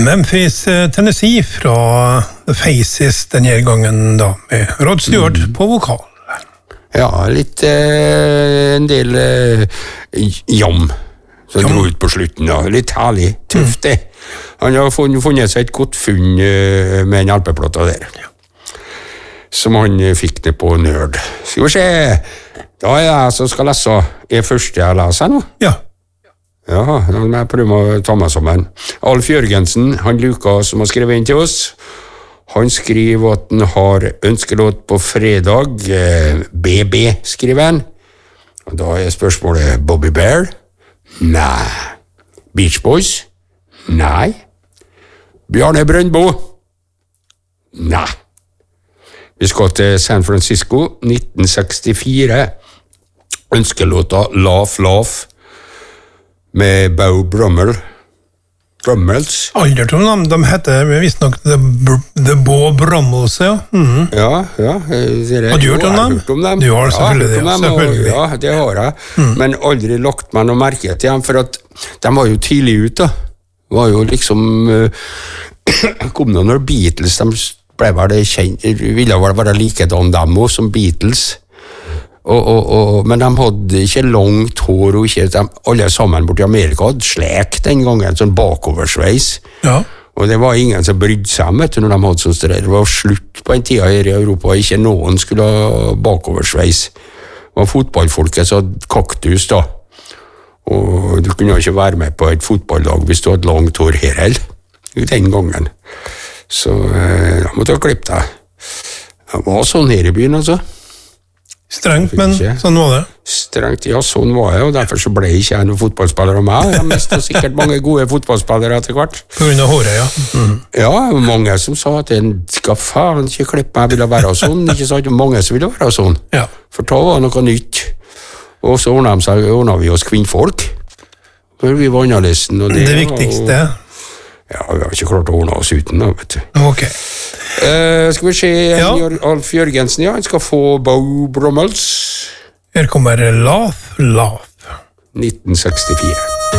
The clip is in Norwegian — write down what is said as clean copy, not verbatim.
Memphis, Tennessee fra The Faces denne gangen da, med Rod Stewart på vokal. Ja, litt en del jam som dro ut på slutten da. Litt herlig, tøft det. Han har funnet seg et godt funn med en alpeplata der. Som han fikk det på Nerd. Skal vi se, da jeg som skal lese første jeg leser nå. Ja. Ja, da må jeg prøve å ta meg sammen. Alf Jørgensen, han Lukas som har skrevet inn til oss, han skriver at han har ønskelåt på fredag, BB skriver han. Og da spørsmålet Bobby Bear? Nei. Beach Boys? Nei. Bjarne Brøndbo? Nei. Vi skal til San Francisco, 1964. Ønskelåta Laugh Laugh med Beau Brummels. Aldri om dem, de heter visst nok The Beau Brummels, ja. Ja. Har du hørt om dem? Du har selvfølgelig det, selvfølgelig. Ja, det har jeg. Men aldri lagt meg noe merke til dem, for at de var jo tidlig ute, da. Var jo liksom, kom det når Beatles, de ble vel kjent, ville vel være likedan dem også, som Beatles. Men de hadde ikke langt hår, og ikke, alle sammen borte i Amerika hadde slek den gangen, sånn bakoversveis. Ja. Og det var ingen som brydde seg om, når de hadde sånn sted. Det var slutt på en tid her i Europa, ikke noen skulle ha bakoversveis. Det var fotballfolket som hadde kaktus da. Og du kunne ikke være med på et fotballag hvis du hadde langt hår her heller, den gangen. Så da måtte jeg klippe deg. Det var sånn her i byen, altså. Strengt, men sånn var det. Strengt, ja, sånn var det, og derfor så ble ikke jeg noen fotballspiller av meg. Jeg mistet sikkert mange gode fotballspillere etter hvert. På grunn av håret, ja. Ja, mange som sa at en skal faen ikke klippe meg, ville være sånn, ikke sant? Mange som ville være sånn. Ja. For da var noe nytt. Og så ordnet vi oss kvinnfolk. For vi var annerledes. Det viktigste. Ja, vi har ikke klart å ordne oss uten da, vet du. Ok. Skal vi se, Alf Jørgensen, ja, han skal få Beau Brummels. Her kommer Laugh Laugh. 1964.